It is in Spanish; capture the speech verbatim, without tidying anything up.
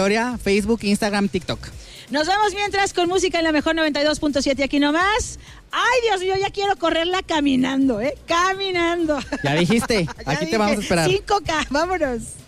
historia, Facebook, Instagram, TikTok. Nos vemos mientras con música en la mejor noventa y dos punto siete aquí nomás. Ay, Dios mío, ya quiero correrla caminando, ¿eh? Caminando. Ya dijiste, Ya aquí dije, te vamos a esperar. cinco K, vámonos.